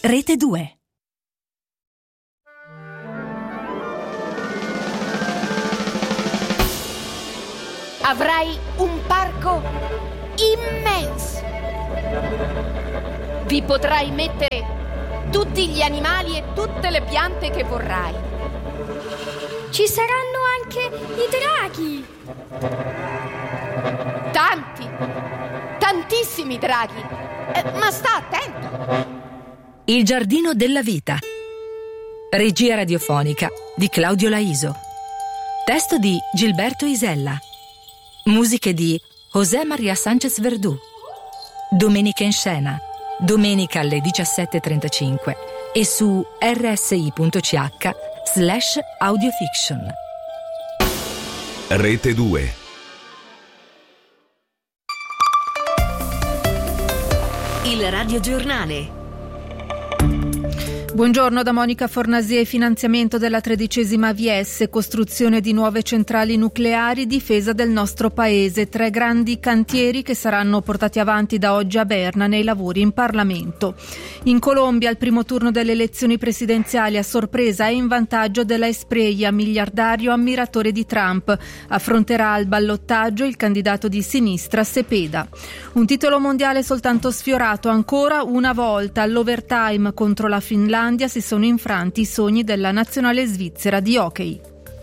Rete 2. Avrai un parco immenso. Vi potrai mettere tutti gli animali e tutte le piante che vorrai. Ci saranno anche i draghi. Tantissimi draghi. Ma sta attento. Il giardino della vita. Regia radiofonica di Claudio Laiso. Testo di Gilberto Isella. Musiche di José María Sánchez Verdú. Domenica in scena, domenica alle 17:35 e su rsi.ch/audiofiction. Rete 2. Il radiogiornale. Buongiorno da Monica Fornasie. Finanziamento della 13ª AVS, costruzione di nuove centrali nucleari, difesa del nostro paese. 3 grandi cantieri che saranno portati avanti da oggi a Berna nei lavori in Parlamento. In Colombia, al primo turno delle elezioni presidenziali, a sorpresa e in vantaggio della Espriella, miliardario ammiratore di Trump. Affronterà al ballottaggio il candidato di sinistra Cepeda. Un titolo mondiale soltanto sfiorato ancora una volta. All'overtime contro la Finlandia si sono infranti i sogni della nazionale svizzera di hockey.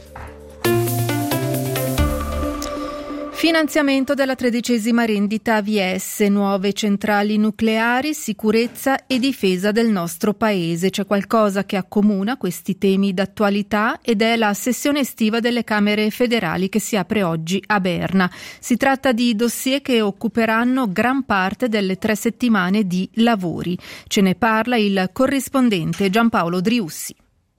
Finanziamento della 13ª rendita AVS, nuove centrali nucleari, sicurezza e difesa del nostro paese. C'è qualcosa che accomuna questi temi d'attualità ed è la sessione estiva delle Camere federali che si apre oggi a Berna. Si tratta di dossier che occuperanno gran parte delle 3 settimane di lavori. Ce ne parla il corrispondente Giampaolo Driussi.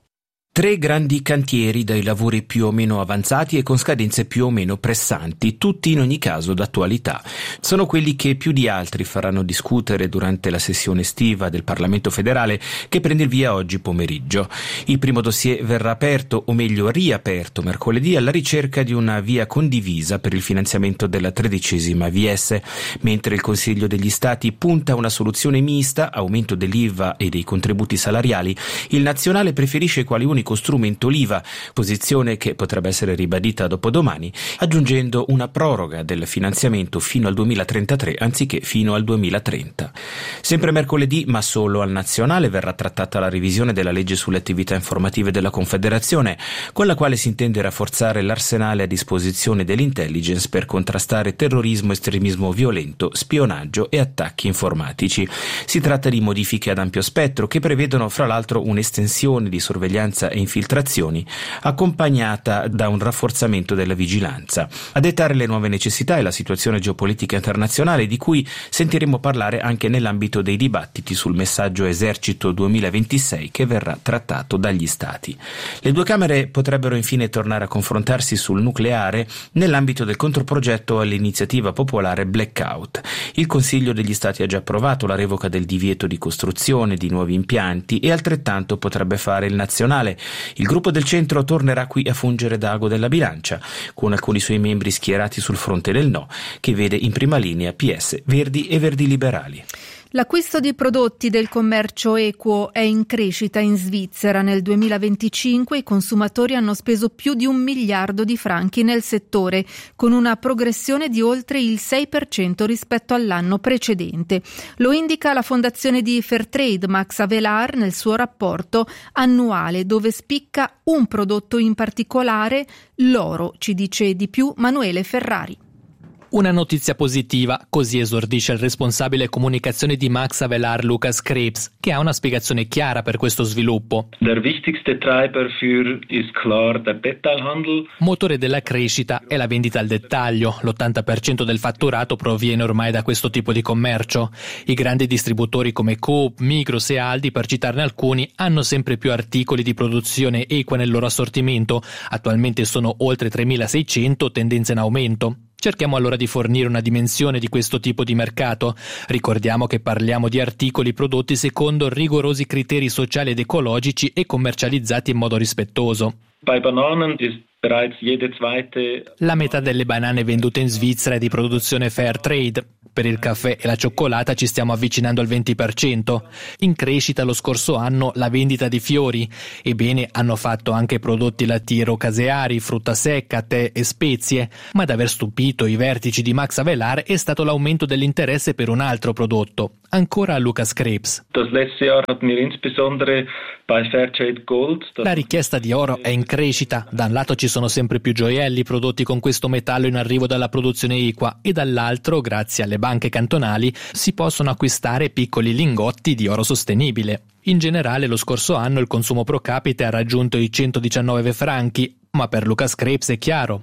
3 grandi cantieri dai lavori più o meno avanzati e con scadenze più o meno pressanti, tutti in ogni caso d'attualità. Sono quelli che più di altri faranno discutere durante la sessione estiva del Parlamento federale che prende il via oggi pomeriggio. Il primo dossier verrà aperto, o meglio riaperto, mercoledì alla ricerca di una via condivisa per il finanziamento della 13ª AVS, mentre il Consiglio degli Stati punta a una soluzione mista, aumento dell'IVA e dei contributi salariali. Il nazionale preferisce quali unico strumento l'IVA, posizione che potrebbe essere ribadita dopodomani, aggiungendo una proroga del finanziamento fino al 2033 anziché fino al 2030. Sempre mercoledì, ma solo al nazionale, verrà trattata la revisione della legge sulle attività informative della Confederazione, con la quale si intende rafforzare l'arsenale a disposizione dell'intelligence per contrastare terrorismo, estremismo violento, spionaggio e attacchi informatici. Si tratta di modifiche ad ampio spettro che prevedono fra l'altro un'estensione di sorveglianza e infiltrazioni, accompagnata da un rafforzamento della vigilanza. A dettare le nuove necessità è la situazione geopolitica internazionale, di cui sentiremo parlare anche nell'ambito dei dibattiti sul messaggio Esercito 2026 che verrà trattato dagli Stati. Le 2 Camere potrebbero infine tornare a confrontarsi sul nucleare nell'ambito del controprogetto all'iniziativa popolare Blackout. Il Consiglio degli Stati ha già approvato la revoca del divieto di costruzione di nuovi impianti e altrettanto potrebbe fare il nazionale. Il gruppo del centro tornerà qui a fungere da ago della bilancia, con alcuni suoi membri schierati sul fronte del no, che vede in prima linea PS, Verdi e Verdi Liberali. L'acquisto di prodotti del commercio equo è in crescita in Svizzera. Nel 2025 i consumatori hanno speso più di 1 miliardo di franchi nel settore, con una progressione di oltre il 6% rispetto all'anno precedente. Lo indica la fondazione di Fairtrade Max Avelar nel suo rapporto annuale, dove spicca un prodotto in particolare, l'oro, ci dice di più Manuele Ferrari. Una notizia positiva, così esordisce il responsabile comunicazione di Max Avelar Lukas Krebs, che ha una spiegazione chiara per questo sviluppo. Der wichtigste Treiber ist klar der Detailhandel. Motore della crescita è la vendita al dettaglio. L'80% del fatturato proviene ormai da questo tipo di commercio. I grandi distributori come Coop, Migros e Aldi, per citarne alcuni, hanno sempre più articoli di produzione equa nel loro assortimento. Attualmente sono oltre 3.600, tendenza in aumento. Cerchiamo allora di fornire una dimensione di questo tipo di mercato. Ricordiamo che parliamo di articoli prodotti secondo rigorosi criteri sociali ed ecologici e commercializzati in modo rispettoso. Bei Bananen ist bereits jede zweite. La metà delle banane vendute in Svizzera è di produzione fair trade. Per il caffè e la cioccolata ci stiamo avvicinando al 20%. In crescita lo scorso anno la vendita di fiori. E bene hanno fatto anche prodotti lattiero-caseari, frutta secca, tè e spezie. Ma ad aver stupito i vertici di Max Havelaar è stato l'aumento dell'interesse per un altro prodotto. Ancora Lucas Krebs. La richiesta di oro è in crescita. Da un lato ci sono sempre più gioielli prodotti con questo metallo in arrivo dalla produzione equa e dall'altro, grazie alle banche cantonali, si possono acquistare piccoli lingotti di oro sostenibile. In generale lo scorso anno il consumo pro capite ha raggiunto i 119 franchi, ma per Lucas Krebs è chiaro.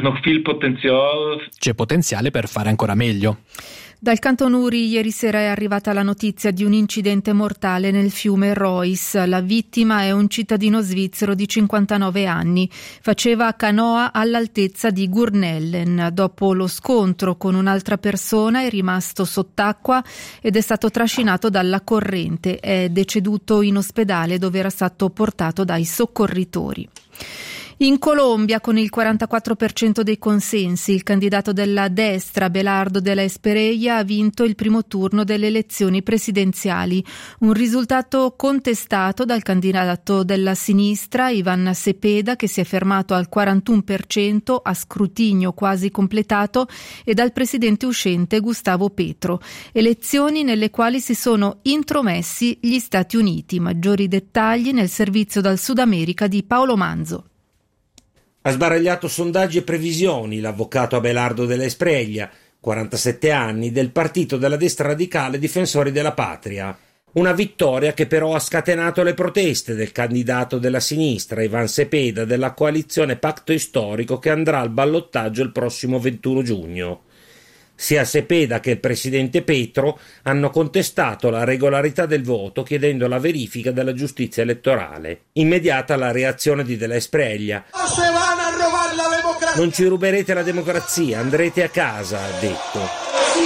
C'è potenziale per fare ancora meglio. Dal Canton Uri ieri sera è arrivata la notizia di un incidente mortale nel fiume Reuss. La vittima è un cittadino svizzero di 59 anni. Faceva canoa all'altezza di Gurnellen. Dopo lo scontro con un'altra persona è rimasto sott'acqua ed è stato trascinato dalla corrente. È deceduto in ospedale dove era stato portato dai soccorritori. In Colombia, con il 44% dei consensi, il candidato della destra, Abelardo de la Espriella, ha vinto il primo turno delle elezioni presidenziali. Un risultato contestato dal candidato della sinistra, Iván Cepeda, che si è fermato al 41% a scrutinio quasi completato, e dal presidente uscente Gustavo Petro. Elezioni nelle quali si sono intromessi gli Stati Uniti. Maggiori dettagli nel servizio dal Sud America di Paolo Manzo. Ha sbaragliato sondaggi e previsioni l'avvocato Abelardo de la Espriella, 47 anni, del partito della destra radicale Difensori della Patria. Una vittoria che però ha scatenato le proteste del candidato della sinistra, Iván Cepeda, della coalizione Pacto Storico, che andrà al ballottaggio il prossimo 21 giugno. Sia Cepeda che il presidente Petro hanno contestato la regolarità del voto chiedendo la verifica della giustizia elettorale. Immediata la reazione di De la Espriella. Non ci ruberete la democrazia, andrete a casa, ha detto.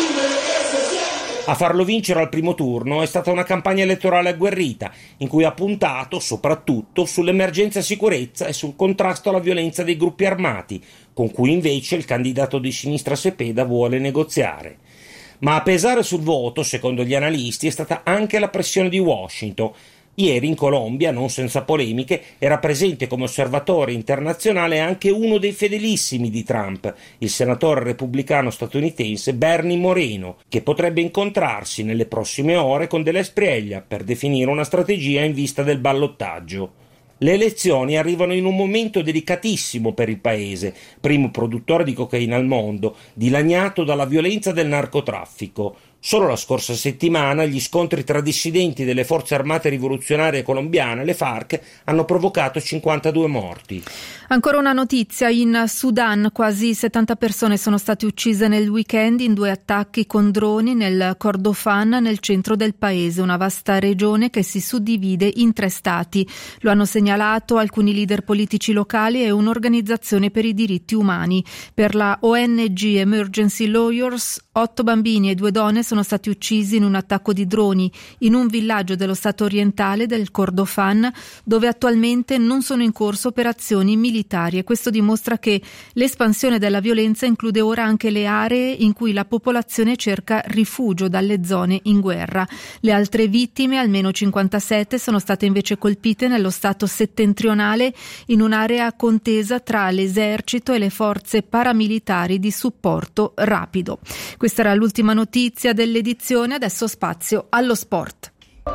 A farlo vincere al primo turno è stata una campagna elettorale agguerrita, in cui ha puntato soprattutto sull'emergenza sicurezza e sul contrasto alla violenza dei gruppi armati, con cui invece il candidato di sinistra Cepeda vuole negoziare. Ma a pesare sul voto, secondo gli analisti, è stata anche la pressione di Washington. Ieri in Colombia, non senza polemiche, era presente come osservatore internazionale anche uno dei fedelissimi di Trump, il senatore repubblicano statunitense Bernie Moreno, che potrebbe incontrarsi nelle prossime ore con De la Espriella per definire una strategia in vista del ballottaggio. Le elezioni arrivano in un momento delicatissimo per il paese, primo produttore di cocaina al mondo, dilaniato dalla violenza del narcotraffico. Solo la scorsa settimana gli scontri tra dissidenti delle forze armate rivoluzionarie colombiane, le FARC, hanno provocato 52 morti. Ancora una notizia: in Sudan quasi 70 persone sono state uccise nel weekend in 2 attacchi con droni nel Kordofan, nel centro del paese, una vasta regione che si suddivide in 3 stati. Lo hanno segnalato alcuni leader politici locali e un'organizzazione per i diritti umani. Per la ONG Emergency Lawyers, 8 bambini e 2 donne sono stati uccisi in un attacco di droni in un villaggio dello stato orientale del Kordofan, dove attualmente non sono in corso operazioni militari, e questo dimostra che l'espansione della violenza include ora anche le aree in cui la popolazione cerca rifugio dalle zone in guerra. Le altre vittime, almeno 57, sono state invece colpite nello stato settentrionale in un'area contesa tra l'esercito e le forze paramilitari di supporto rapido. Questa era l'ultima notizia dell'edizione, adesso spazio allo sport.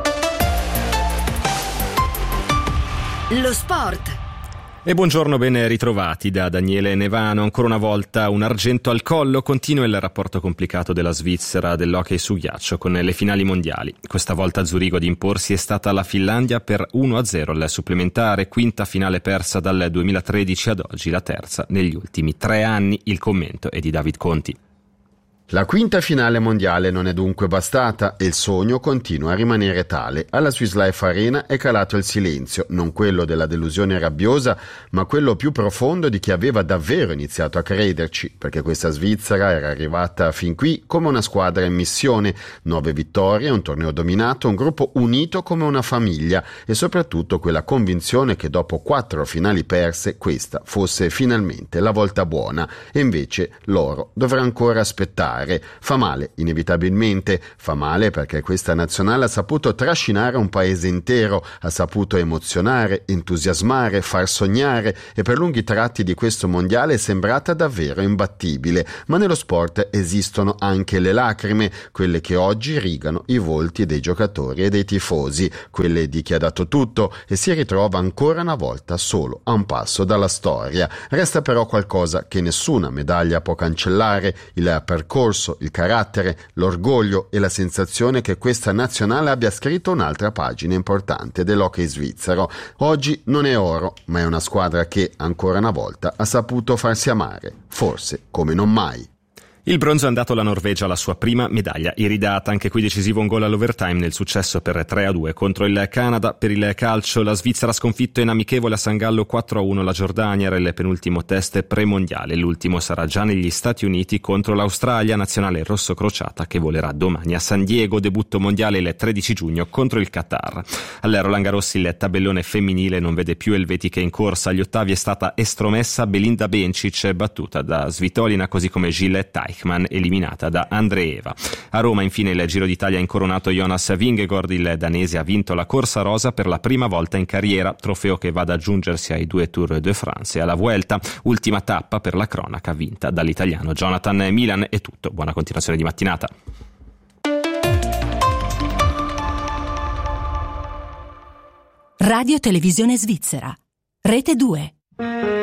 Lo sport. E buongiorno, ben ritrovati da Daniele Nevano. Ancora una volta un argento al collo, continua il rapporto complicato della Svizzera dell'hockey su ghiaccio con le finali mondiali. Questa volta a Zurigo ad imporsi è stata la Finlandia per 1-0 al supplementare, quinta finale persa dal 2013 ad oggi, la terza negli ultimi 3 anni. Il commento è di David Conti. La quinta finale mondiale non è dunque bastata e il sogno continua a rimanere tale. Alla Swiss Life Arena è calato il silenzio, non quello della delusione rabbiosa, ma quello più profondo di chi aveva davvero iniziato a crederci, perché questa Svizzera era arrivata fin qui come una squadra in missione, 9 vittorie, un torneo dominato, un gruppo unito come una famiglia e soprattutto quella convinzione che dopo 4 finali perse questa fosse finalmente la volta buona, e invece loro dovrà ancora aspettare. fare. Fa male, inevitabilmente, fa male perché questa nazionale ha saputo trascinare un paese intero, ha saputo emozionare, entusiasmare, far sognare e per lunghi tratti di questo mondiale è sembrata davvero imbattibile. Ma nello sport esistono anche le lacrime, quelle che oggi rigano i volti dei giocatori e dei tifosi, quelle di chi ha dato tutto e si ritrova ancora una volta solo a un passo dalla storia. Resta però qualcosa che nessuna medaglia può cancellare: il percorso, il carattere, l'orgoglio e la sensazione che questa nazionale abbia scritto un'altra pagina importante dell'hockey svizzero. Oggi non è oro, ma è una squadra che ancora una volta ha saputo farsi amare, forse come non mai. Il bronzo è andato alla Norvegia, la sua prima medaglia iridata, anche qui decisivo un gol all'overtime nel successo per 3-2 contro il Canada. Per il calcio la Svizzera ha sconfitto in amichevole a San Gallo 4-1 la Giordania, era il penultimo test premondiale, l'ultimo sarà già negli Stati Uniti contro l'Australia, nazionale rosso-crociata che volerà domani a San Diego, debutto mondiale il 13 giugno contro il Qatar. Al Roland Garros il tabellone femminile non vede più elvetiche in corsa, agli ottavi è stata estromessa Belinda Bencic, battuta da Svitolina, così come Gillette eliminata da Andreeva. A Roma infine il Giro d'Italia ha incoronato Jonas Vingegaard, il danese ha vinto la corsa rosa per la prima volta in carriera, trofeo che va ad aggiungersi ai 2 Tour de France e alla Vuelta, ultima tappa per la cronaca vinta dall'italiano Jonathan Milan. È tutto, buona continuazione di mattinata. Radio Televisione Svizzera, Rete 2.